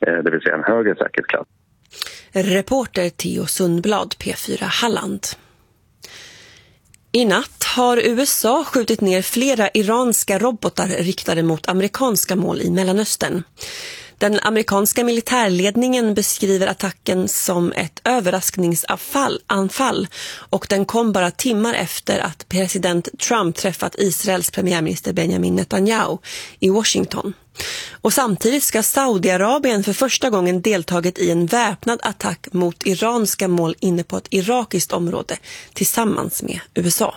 det vill säga en högre säkerhetsklass. Reporter Theo Sundblad, P4 Halland. I natt har USA skjutit ner flera iranska robotar riktade mot amerikanska mål i Mellanöstern. Den amerikanska militärledningen beskriver attacken som ett överraskningsanfall och den kom bara timmar efter att president Trump träffat Israels premiärminister Benjamin Netanyahu i Washington. Och samtidigt ska Saudiarabien för första gången deltagit i en väpnad attack mot iranska mål inne på ett irakiskt område tillsammans med USA.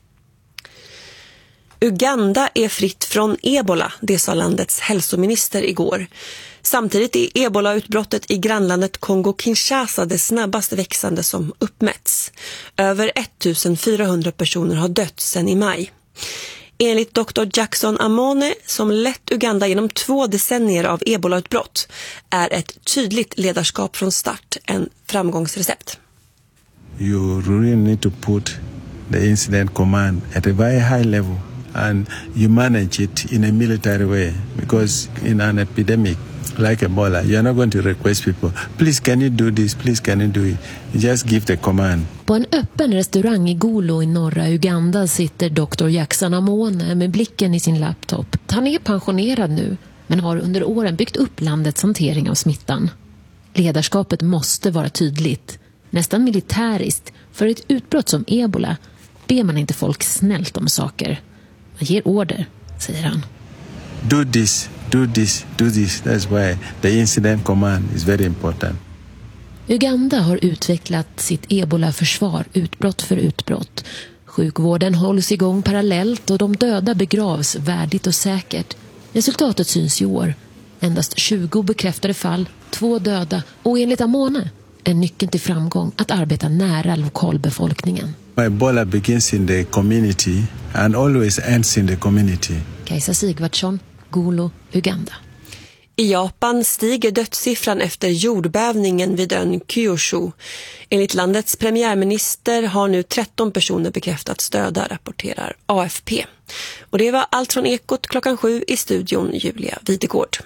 Uganda är fritt från ebola, det sa landets hälsominister igår. Samtidigt är ebola-utbrottet i grannlandet Kongo-Kinshasa det snabbast växande som uppmätts. Över 1400 personer har dött sedan i maj. Enligt Dr. Jackson Amone, som lett Uganda genom 2 decennier av ebola-utbrott, är ett tydligt ledarskap från start en framgångsrecept. You really need to put the incident command at a very high level and you manage it in a military way, because in an epidemic like Ebola, you're not going to request people, please can you do this, please can you do it. You just give the command. På en öppen restaurang i Gulu i norra Uganda sitter Dr. Jackson Amone med blicken i sin laptop. Han är pensionerad nu, men har under åren byggt upp landets hantering av smittan. Ledarskapet måste vara tydligt, nästan militäriskt. För ett utbrott som ebola ber man inte folk snällt om saker. Man ger order, säger han. Do this, do this, do this. That's why the incident command is very important. Uganda har utvecklat sitt ebola-försvar utbrott för utbrott. Sjukvården hålls igång parallellt och de döda begravs värdigt och säkert. Resultatet syns i år. Endast 20 bekräftade fall, 2 döda och enligt Amone en nyckeln till framgång att arbeta nära lokalbefolkningen. Ebola begins in the community and always ends in the community. Kajsa Sigvardsson, Gulu, Uganda. I Japan stiger dödssiffran efter jordbävningen vid ön Kyushu. Enligt landets premiärminister har nu 13 personer bekräftats döda, rapporterar AFP. Och det var allt från Ekot 7:00 i studion, Julia Videgård.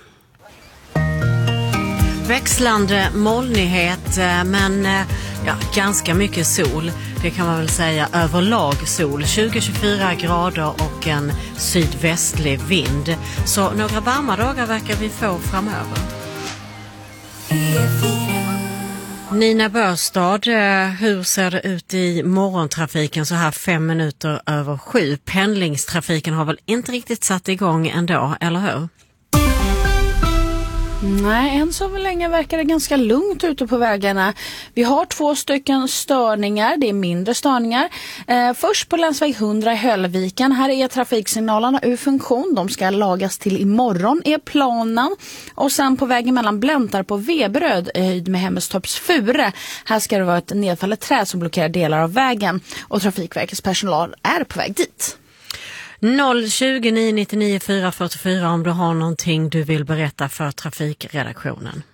Växlande molnighet, men ganska mycket sol. Det kan man väl säga, överlag sol. 20-24 grader och en sydvästlig vind. Så några varma dagar verkar vi få framöver. Nina Börstad, hur ser det ut i morgontrafiken så här 5 minuter över 7? Pendlingstrafiken har väl inte riktigt satt igång ändå, eller hur? Nej, än så länge verkar det ganska lugnt ute på vägarna. Vi har 2 stycken störningar, det är mindre störningar. Först på länsväg 100 i Höllviken, här är trafiksignalerna ur funktion. De ska lagas till imorgon, är planen. Och sen på vägen mellan Bläntar på Veberöd i höjd med Hemmestorps Fure. Här ska det vara ett nedfallet träd som blockerar delar av vägen. Och Trafikverkets personal är på väg dit. 020 999 444 om du har någonting du vill berätta för trafikredaktionen.